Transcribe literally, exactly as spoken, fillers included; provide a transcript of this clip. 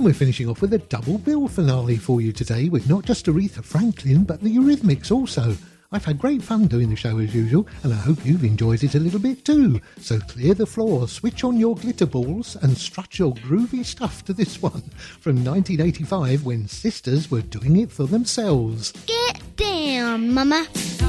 And we're finishing off with a double bill finale for you today with not just Aretha Franklin but the Eurythmics also. I've had great fun doing the show as usual, and I hope you've enjoyed it a little bit too. So clear the floor, switch on your glitter balls and strut your groovy stuff to this one from nineteen eighty-five when sisters were doing it for themselves. Get down, Mama.